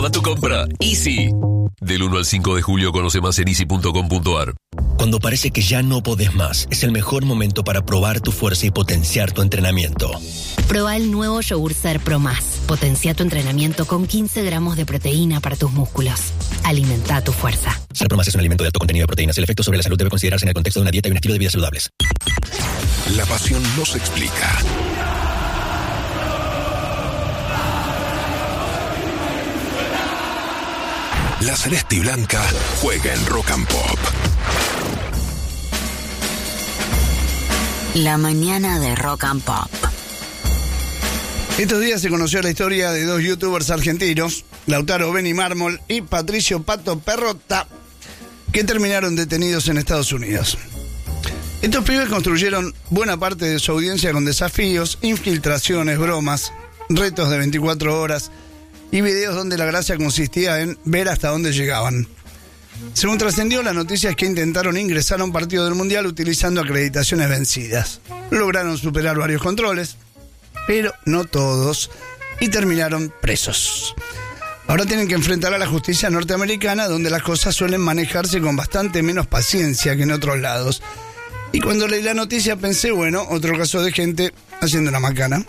Toma tu compra. Easy. Del 1 al 5 de julio conoce más en easy.com.ar. Cuando parece que ya no podés más, es el mejor momento para probar tu fuerza y potenciar tu entrenamiento. Proba el nuevo Yogur Ser Pro Más. Potencia tu entrenamiento con 15 gramos de proteína para tus músculos. Alimenta tu fuerza. Ser Pro Más es un alimento de alto contenido de proteínas. El efecto sobre la salud debe considerarse en el contexto de una dieta y un estilo de vida saludables. La pasión no se explica. La Celeste y Blanca juega en Rock and Pop. La mañana de Rock and Pop. Estos días se conoció la historia de dos youtubers argentinos, Lautaro Beni Mármol y Patricio Pato Perrotta, que terminaron detenidos en Estados Unidos. Estos pibes construyeron buena parte de su audiencia con desafíos, infiltraciones, bromas, retos de 24 horas y videos donde la gracia consistía en ver hasta dónde llegaban. Según trascendió, la noticia es que intentaron ingresar a un partido del Mundial utilizando acreditaciones vencidas. Lograron superar varios controles, pero no todos, y terminaron presos. Ahora tienen que enfrentar a la justicia norteamericana, donde las cosas suelen manejarse con bastante menos paciencia que en otros lados. Y cuando leí la noticia pensé, bueno, otro caso de gente haciendo una macana.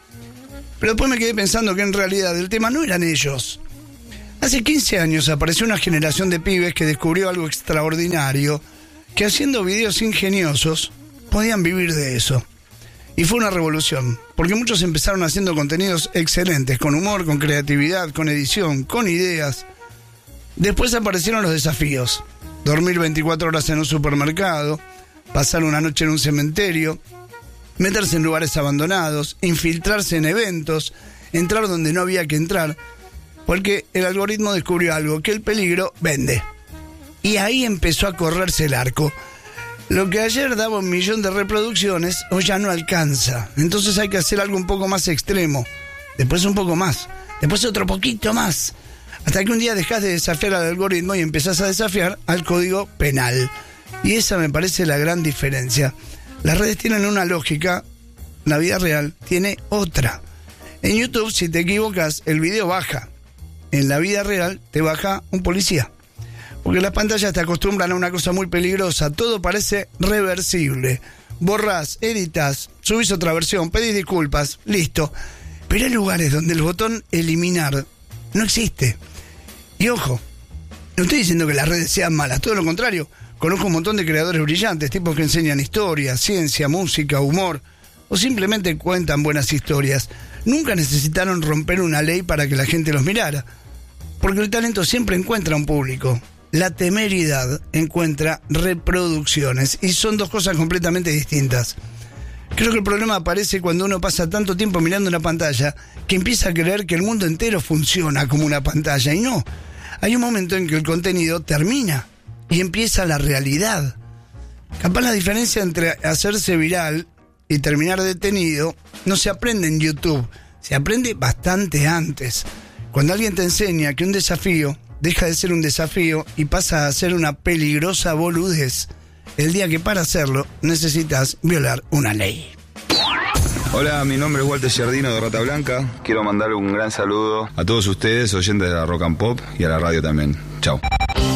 Pero después me quedé pensando que en realidad el tema no eran ellos. Hace 15 años apareció una generación de pibes que descubrió algo extraordinario, que haciendo videos ingeniosos podían vivir de eso. Y fue una revolución, porque muchos empezaron haciendo contenidos excelentes, con humor, con creatividad, con edición, con ideas. Después aparecieron los desafíos: dormir 24 horas en un supermercado, pasar una noche en un cementerio, meterse en lugares abandonados, infiltrarse en eventos, entrar donde no había que entrar, porque el algoritmo descubrió algo, que el peligro vende. Y ahí empezó a correrse el arco. Lo que ayer daba 1 millón de reproducciones, hoy ya no alcanza. Entonces hay que hacer algo un poco más extremo, después un poco más, después otro poquito más, hasta que un día dejás de desafiar al algoritmo y empezás a desafiar al código penal. Y esa me parece la gran diferencia. Las redes tienen una lógica, la vida real tiene otra. En YouTube, si te equivocas, el video baja. En la vida real te baja un policía. Porque las pantallas te acostumbran a una cosa muy peligrosa. Todo parece reversible. Borrás, editas, subís otra versión, pedís disculpas, listo. Pero hay lugares donde el botón eliminar no existe. Y ojo, no estoy diciendo que las redes sean malas, todo lo contrario. Conozco un montón de creadores brillantes, tipos que enseñan historia, ciencia, música, humor, o simplemente cuentan buenas historias. Nunca necesitaron romper una ley para que la gente los mirara, porque el talento siempre encuentra un público. La temeridad encuentra reproducciones, y son dos cosas completamente distintas. Creo que el problema aparece cuando uno pasa tanto tiempo mirando una pantalla que empieza a creer que el mundo entero funciona como una pantalla, y no. Hay un momento en que el contenido termina y empieza la realidad. Capaz la diferencia entre hacerse viral y terminar detenido no se aprende en YouTube, se aprende bastante antes. Cuando alguien te enseña que un desafío deja de ser un desafío y pasa a ser una peligrosa boludez, el día que para hacerlo necesitas violar una ley. Hola, mi nombre es Walter Giardino de Rata Blanca. Quiero mandarle un gran saludo a todos ustedes, oyentes de la Rock and Pop, y a la radio también. Chao.